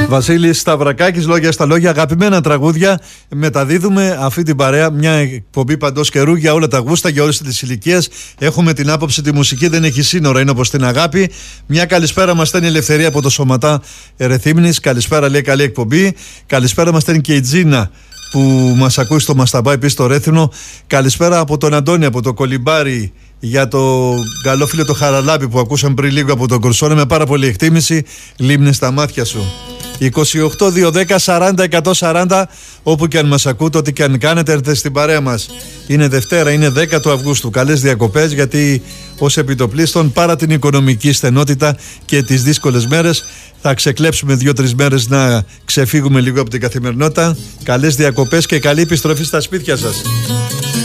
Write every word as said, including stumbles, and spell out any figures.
Βασίλης Σταυρακάκης, λόγια στα λόγια, αγαπημένα τραγούδια. Μεταδίδουμε αυτή την παρέα, μια εκπομπή παντός καιρού για όλα τα γούστα, για όλες τις ηλικίες. Έχουμε την άποψη, τη μουσική δεν έχει σύνορα, είναι όπως την αγάπη. Μια καλησπέρα μας στέλνει η Ελευθερία από το Σωματά Ερεθύμνης. Καλησπέρα, λέει, καλή εκπομπή. Καλησπέρα μας στέλνει και η Τζίνα που μας ακούει στο Μασταμπά, επίσης στο Ρέθινο. Καλησπέρα από τον Αντώνη από το Κολυμπάρι, για το καλό φίλο το Χαραλάμπη που ακούσαμε πριν λίγο από τον Κορσόνα, με πάρα πολύ εκτίμηση. Λίμνες στα μάτια σου. είκοσι οκτώ δύο δέκα σαράντα εκατόν σαράντα, όπου και αν μας ακούτε, ό,τι και αν κάνετε, έρθετε στην παρέα μας. Είναι Δευτέρα, είναι δέκα του Αυγούστου. Καλές διακοπές, γιατί ως επιτοπλίστων, παρά την οικονομική στενότητα και τις δύσκολες μέρες, θα ξεκλέψουμε δύο-τρεις μέρες να ξεφύγουμε λίγο από την καθημερινότητα. Καλές διακοπές και καλή επιστροφή στα σπίτια σας.